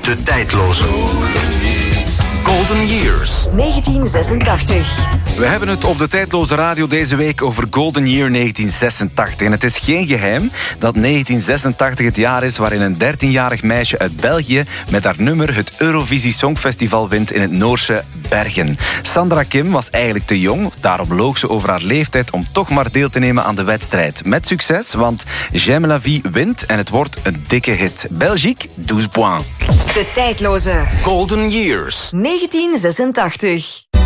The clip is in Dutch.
De tijdloze. Golden Years. 1986. We hebben het op de tijdloze radio deze week over Golden Year 1986. En het is geen geheim dat 1986 het jaar is waarin een 13-jarig meisje uit België met haar nummer het Eurovisie Songfestival wint in het Noorse Bergen. Sandra Kim was eigenlijk te jong, daarom loog ze over haar leeftijd om toch maar deel te nemen aan de wedstrijd. Met succes, want J'aime la vie wint en het wordt een dikke hit. Belgique, 12 points. De tijdloze. Golden Years. 1986.